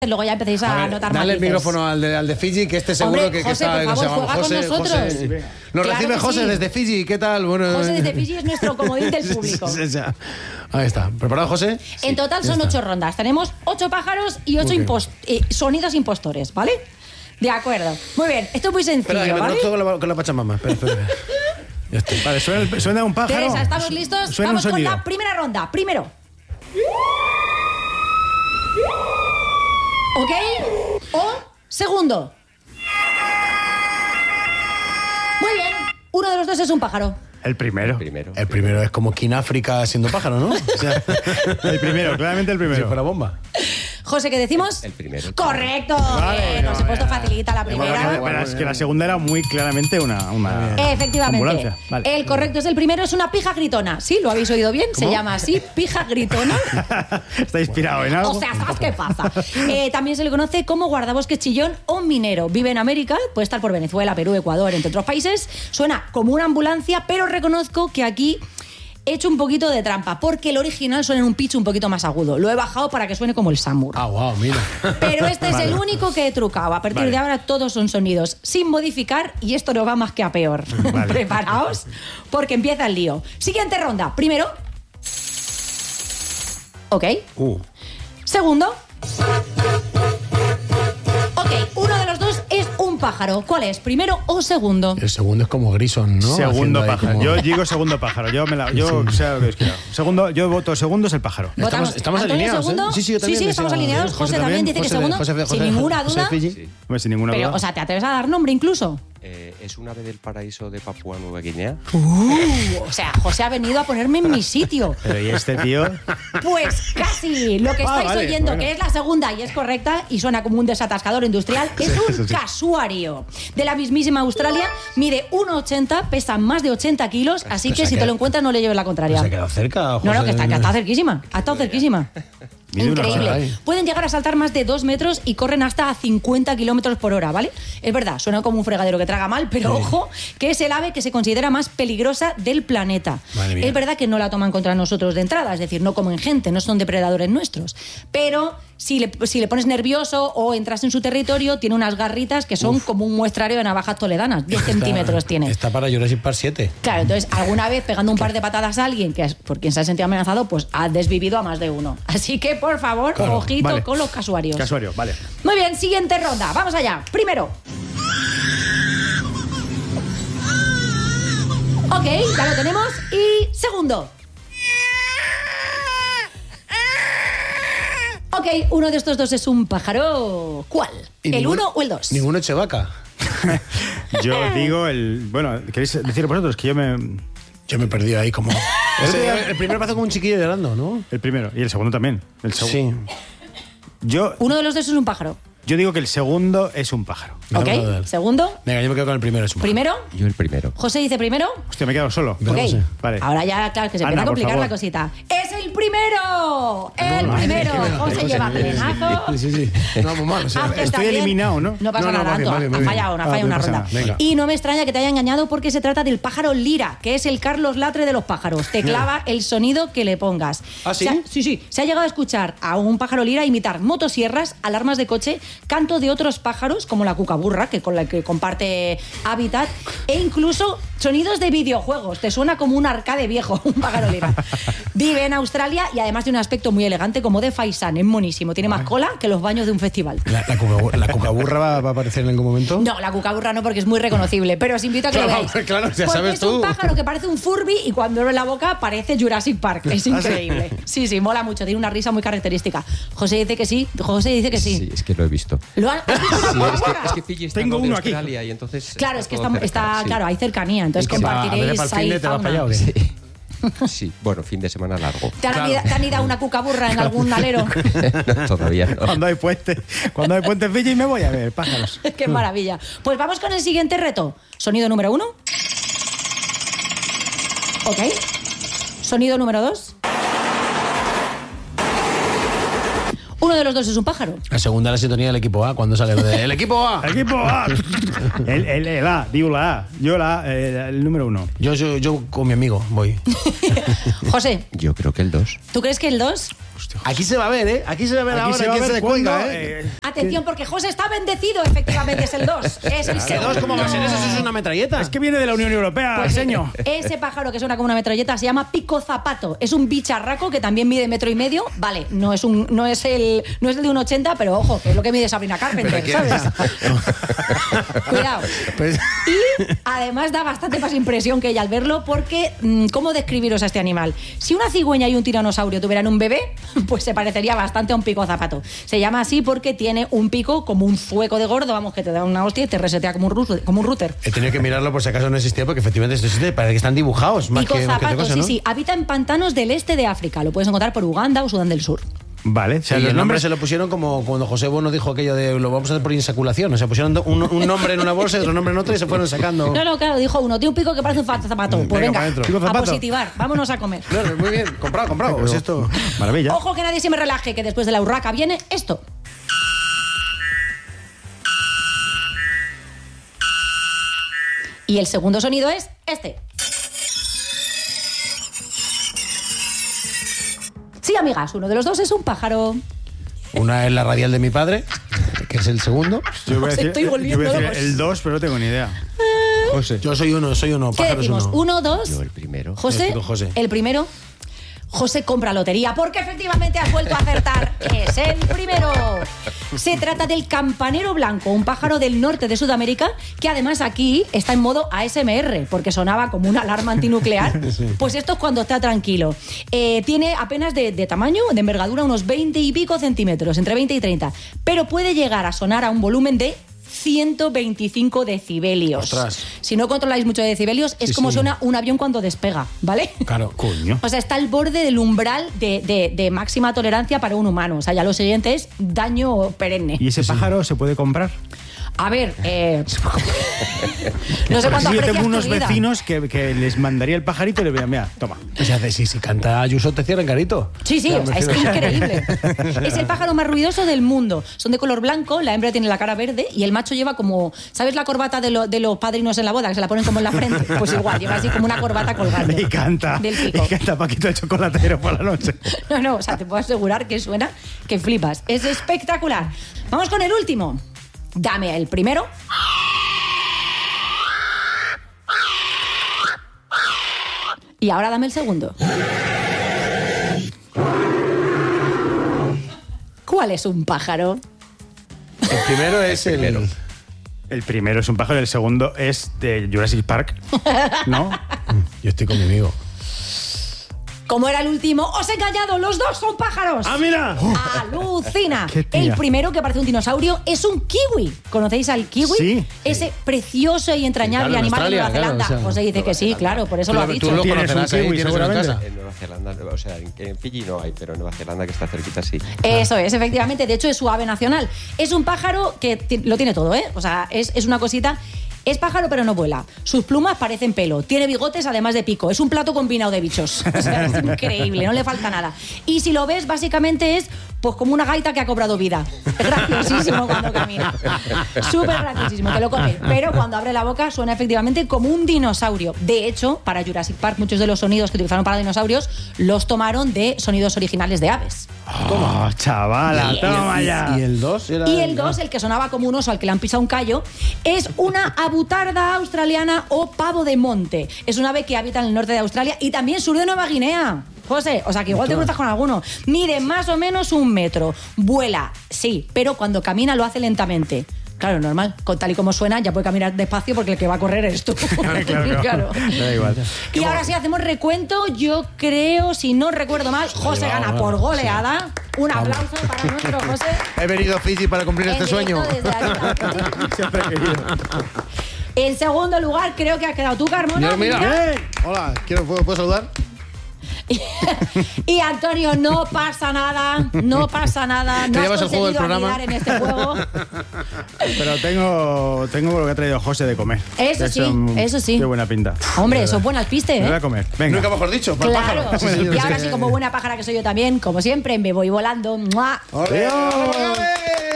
Luego ya empecéis a notar Dale matices. el micrófono al de Fiji, que este seguro. Hombre, que José, está... por favor, juega con nosotros. Nos Claro recibe que José sí. desde Fiji, ¿qué tal? Bueno, José desde Fiji es nuestro comodín del público. Ahí está. ¿Preparado, José? En total son 8 rondas. Tenemos 8 pájaros y 8 sonidos impostores, ¿vale? De acuerdo. Muy bien, esto es muy sencillo, Espera, que me ¿vale? conozco con la Pachamama. Espera. Ya está. Vale, suena un pájaro. Teresa, ¿estamos listos? Suena Vamos un con sonido. la primera ronda. Primero. ¿Ok? O segundo. Muy bien. Uno de los dos es un pájaro. El primero. El primero es como King África siendo pájaro, ¿no? O sea, El primero, claramente el si primero. fuera bomba. José, ¿qué decimos? El primero. Correcto. Vale, Bien, nos he puesto facilita la Pero primera. es que la segunda era muy claramente una Efectivamente. ambulancia. Vale. El correcto es el primero, es una pija gritona. Sí, lo habéis oído bien. Se llama así, pija gritona. Está inspirado en algo. O sea, ¿sabes qué pasa? También se le conoce como guardabosques chillón o minero. Vive en América, puede estar por Venezuela, Perú, Ecuador, entre otros países. Suena como una ambulancia, pero reconozco que aquí he hecho un poquito de trampa, porque el original suena en un pitch un poquito más agudo. Lo he bajado para que suene como el Samur. Ah, wow, mira. Pero este es el único que he trucado. A partir de ahora todos son sonidos sin modificar y esto no va más que a peor. Vale. Preparaos, porque empieza el lío. Siguiente ronda. Primero. Ok. Segundo. Ok, uno de los dos es un pájaro. ¿Cuál es? ¿Primero o segundo? El segundo es como Grison, ¿no? Segundo Haciendo ahí pájaro. como- Yo digo segundo pájaro. Yo sé lo que os quiero. Segundo, yo voto segundo es el pájaro. Votamos. estamos ¿Antonio, alineados, segundo? ¿eh? Sí, yo también Sí, me estamos sigo- alineados. José también dice que segundo. Sin ninguna duda. Fiji. Hombre, sin ninguna Pero, duda. o sea, ¿te atreves a dar nombre incluso? ¿Es un ave del paraíso de Papúa Nueva Guinea? O sea, José ha venido a ponerme en mi sitio. Pero ¿y este tío? Pues casi. Lo que estáis vale, oyendo, bueno. que es la segunda y es correcta y suena como un desatascador industrial, es un casuario de la mismísima Australia. Mide 1,80, pesa más de 80 kilos, así Pero que se si ha te lo quedado- encuentras no le lleves la contraria. ¿Se ha quedado cerca, José? No, que está cerquísima. Ha estado cerquísima. Mide una Increíble. hora. Pueden llegar a saltar más de 2 metros y corren hasta a 50 kilómetros por hora, ¿vale? Es verdad, suena como un fregadero que traga mal, pero ojo, que es el ave que se considera más peligrosa del planeta. Madre mía. Es verdad que no la toman contra nosotros de entrada, es decir, no comen gente, no son depredadores nuestros. Pero si le pones nervioso o entras en su territorio, tiene unas garritas que son como un muestrario de navajas toledanas. 10 centímetros tiene. Está para Jurassic Park 7. Claro, entonces alguna vez pegando un par de patadas a alguien que es por quien se ha sentido amenazado, pues ha desvivido a más de uno. Así que, por favor, ojito vale. con los casuarios. Casuario, vale. Muy bien, siguiente ronda. Vamos allá. Primero. Ok, ya lo tenemos. Y segundo. Ok, uno de estos dos es un pájaro. ¿Cuál? Y ¿El ninguno- 1 o el 2? Ninguno Chevaca. Yo digo el... Bueno, ¿queréis decir vosotros que yo me... Yo me he perdido ahí como... El primero pasó como un chiquillo llorando, ¿no? El primero. Y el segundo también. El Sí. segundo. Yo Uno de los dos es un pájaro. digo que el segundo es un pájaro. Ok, Vamos a ver. segundo. Venga, yo me quedo con el primero. es un- Primero. Yo el primero. José dice primero. Hostia, me he quedado solo. Ok, No sé. Vale. ahora ya, claro, que se Ana, empieza a por complicar favor. la cosita. ¡Es el primero! ¡El primero! José lleva plenazo. Sí. No, vamos mal. O sea, Haces estoy también- eliminado, ¿no? No pasa No, no, nada, muy bien, Anto. muy bien, Ha muy fallado bien. una, falla no una pasa ronda. nada. Venga. Y no me extraña que te haya engañado porque se trata del pájaro lira, que es el Carlos Latre de los pájaros. Te clava el sonido que le pongas. ¿Ah, sí? Sí. Se ha llegado a escuchar a un pájaro lira imitar motosierras, alarmas de coche, canto de otros pájaros, como la cucaburra, que con la que comparte hábitat, e incluso sonidos de videojuegos. Te suena como un arcade viejo, un pájaro lira. Vive en Australia y además de un aspecto muy elegante, como de faisán, es monísimo. Tiene más cola que los baños de un festival. ¿La cucaburra va a aparecer en algún momento? No, la cucaburra no, porque es muy reconocible, pero os invito a que Claro, lo veáis. claro, ya Porque sabes es tú. un pájaro que parece un Furby y cuando abre la boca parece Jurassic Park. Es increíble. Sí, mola mucho, tiene una risa muy característica. José dice que sí, José dice que sí. Sí, es que lo he visto. ¿Lo has visto una Sí, cucaburra? es que Fiji está Tengo en uno aquí. Australia y entonces... Claro, es que todo está cerca, sí. claro, hay cercanía, entonces ¿Y qué va? ¿A ver compartiréis para el fin ahí de te vas fauna. para allá o qué? Sí. Sí, bueno, fin de semana largo. ¿Te han ido una cucaburra en algún alero? No, todavía no. Cuando hay puente en Fiji me voy a ver pájaros. ¡Qué maravilla! Pues vamos con el siguiente reto. Sonido número 1. Ok. Sonido número 2. Uno de los dos es un pájaro. La segunda la sintonía del equipo A, cuando sale lo de ¡El equipo A! ¡Equipo A! El A, digo la A. Yo la A, el número 1. Yo con mi amigo voy. José, Yo creo que el 2. ¿tú crees que el 2? Aquí se va a ver, ¿eh? Aquí se va a ver ahora quién se descuelga, ¿eh? Atención, porque José está bendecido, efectivamente es el 2. Es el ¿Qué dos? ¿Cómo va a ser eso? Eso es una metralleta. Es que viene de la Unión Europea, Pues señor. ese pájaro que suena como una metralleta se llama pico zapato. Es un bicharraco que también mide 1,5 metros. Vale, no es el de 1,80, pero ojo, que es lo que mide Sabrina Carpenter, ¿sabes? Cuidado. Pues- Y además da bastante más impresión que ella al verlo, porque ¿cómo describiros a este animal? Si una cigüeña y un tiranosaurio tuvieran un bebé, pues se parecería bastante a un pico zapato. Se llama así porque tiene un pico como un zueco de gordo, vamos, que te da una hostia y te resetea como un router. He tenido que mirarlo por si acaso no existía, porque efectivamente esto existe. Parece que están dibujados más Pico que zapato, otra cosa, ¿no? sí. Habita en pantanos del este de África. Lo puedes encontrar por Uganda o Sudán del Sur. Vale, o sea, Y los el nombre nombres se lo pusieron como cuando José Bono dijo aquello de lo vamos a hacer por insaculación. O sea, pusieron un nombre en una bolsa y otro nombre en otra y se fueron sacando. No, claro, dijo uno, tiene un pico que parece un zapato. Pues Venga, venga, para adentro. Pico a zapato. positivar, vámonos a comer. Claro, muy bien, comprado. Pues esto. Maravilla. Ojo que nadie se me relaje, que después de la urraca viene esto. Y el segundo sonido es este. Sí, amigas, uno de los dos es un pájaro. Una es la radial de mi padre, que es el segundo. Yo voy a Os decir, estoy volviendo yo voy a decir locos. el 2, pero no tengo ni idea. José. Yo soy uno, ¿Qué pájaro es decimos? uno. ¿Uno, dos? Yo el primero. José, Yo digo José. el primero. José compra lotería porque efectivamente has vuelto a acertar. Es el primero. Se trata del campanero blanco, un pájaro del norte de Sudamérica que además aquí está en modo ASMR porque sonaba como una alarma antinuclear. Pues esto es cuando está tranquilo. Tiene apenas de tamaño, de envergadura, unos 20 y pico centímetros, entre 20 y 30. Pero puede llegar a sonar a un volumen de 125 decibelios. Ostras. Si no controláis mucho de decibelios, es Sí, como sí. suena un avión cuando despega, ¿vale? Claro. Coño. O sea, está al borde del umbral de máxima tolerancia para un humano. O sea, ya lo siguiente es daño perenne. ¿Y ese pájaro se puede comprar? A ver, no sé cuánto Sí, yo aprecias tengo unos tu vida. vecinos que les mandaría el pajarito y le diría, mira, toma. O sea, si canta Ayuso te cierran carito. Sí, sí, o sea, es increíble. Es el pájaro más ruidoso del mundo. Son de color blanco, la hembra tiene la cara verde y el macho lleva como, ¿sabes la corbata de los padrinos en la boda? Que se la ponen como en la frente. Pues igual, lleva así como una corbata colgando. Y canta. Del pico. Y canta Paquito de chocolatero por la noche. No, o sea, te puedo asegurar que suena que flipas. Es espectacular. Vamos con el último. Dame el primero. Y ahora dame el segundo. ¿Cuál es un pájaro? El primero es el. primero. El primero es un pájaro y el segundo es de Jurassic Park. ¿No? Yo estoy con mi amigo. Como era el último, os he callado, los dos son pájaros. ¡Ah, mira! ¡Alucina! Qué tía. El primero, que parece un dinosaurio, es un kiwi. ¿Conocéis al kiwi? Sí. Ese precioso y entrañable Claro, en animal de Nueva Australia, Zelanda. claro, o sea, José dice que sí, claro, por eso lo ha dicho. Tú lo Tienes conocerás un ahí, kiwi, tienes uno en seguramente. casa. En Nueva Zelanda, o sea, en Fiji no hay, pero en Nueva Zelanda, que está cerquita, sí. Eso es, efectivamente. De hecho, es su ave nacional. Es un pájaro que lo tiene todo, ¿eh? O sea, es una cosita. Es pájaro, pero no vuela. Sus plumas parecen pelo. Tiene bigotes, además de pico. Es un plato combinado de bichos. O sea, es increíble, no le falta nada. Y si lo ves, básicamente es pues como una gaita que ha cobrado vida. Es graciosísimo cuando camina. Súper graciosísimo, te lo comes. Pero cuando abre la boca suena efectivamente como un dinosaurio. De hecho, para Jurassic Park, muchos de los sonidos que utilizaron para dinosaurios los tomaron de sonidos originales de aves. ¡Oh, chavala! ¡Toma ya! Y el 2 era. Y el 2, el que sonaba como un oso al que le han pisado un callo, es una abutarda australiana o pavo de monte. Es una ave que habita en el norte de Australia y también sur de Nueva Guinea. José, o sea que igual te cruzas con alguno. Mide más o menos 1 metro. Vuela, sí, pero cuando camina lo hace lentamente. Claro, normal. Con tal y como suena, ya puede caminar despacio porque el que va a correr eres tú. Claro. Da igual. Y ahora sí hacemos recuento. Yo creo, si no recuerdo mal, José gana por goleada. Un aplauso para nuestro José. He venido a Fiji para cumplir este En sueño. directo desde aquí. Siempre he querido. En segundo lugar, creo que has quedado tú, Carmona. Yo, mira. Mira. Hola, ¿puedo saludar? Y Antonio, no pasa nada, no pasa nada. No has llevas el juego del conseguido programa? anidar en este juego. Pero tengo lo que ha traído José de comer. Eso sí, eso sí. Qué buena pinta. Hombre, eso es buen alpiste, Me voy a ¿eh? comer. Venga. Nunca mejor dicho, para el Claro. pájaro. Sí, señor, Y ahora sí. sí, como buena pájara que soy yo también, como siempre, me voy volando. ¡Mua! ¡Ole! Adiós. ¡Ole!